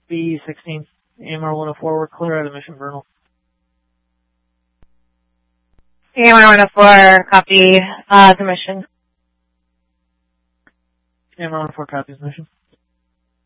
B-16, AMR 104, we're clear out of mission, Vernal. AMR 104, copy the mission. AMR 104 copies mission.